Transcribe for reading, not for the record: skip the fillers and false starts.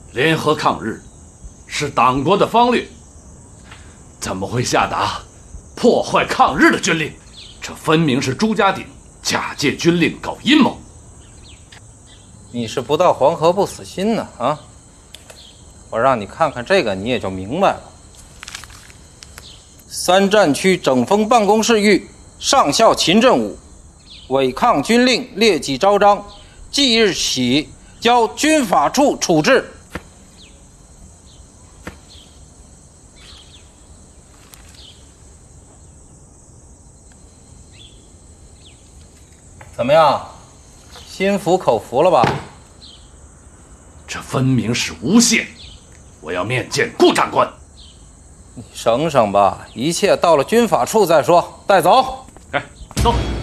联合抗日是党国的方略，怎么会下达破坏抗日的军令？这分明是朱家鼎假借军令搞阴谋。 你是不到黄河不死心呢啊！我让你看看这个，你也就明白了。三战区整风办公室谕上校秦振武，违抗军令劣迹昭彰，即日起交军法处处置。怎么样，心服口服了吧？ 这分明是诬陷，我要面见顾长官。 你省省吧，一切到了军法处再说。带走。 哎，走。